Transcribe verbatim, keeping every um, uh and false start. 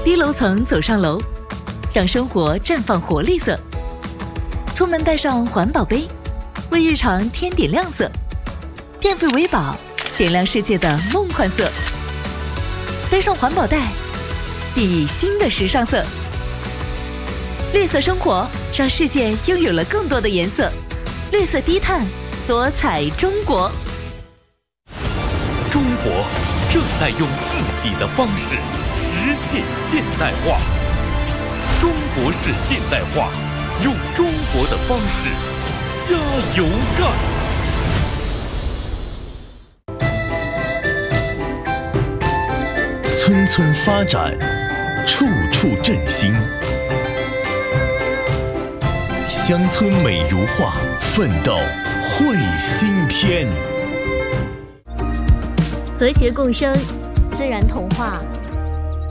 低楼层走上楼，让生活绽放活力色。出门带上环保杯，为日常添点亮色。变废为宝，点亮世界的梦幻色。背上环保袋，熠熠新的时尚色。绿色生活，让世界拥有了更多的颜色。绿色低碳，多彩中国。 中国正在用自己的方式实现现代化。中国式现代化，用中国的方式加油干！ 村村发展，处处振兴。乡村美如画，奋斗绘新篇。 和谐共生，自然童话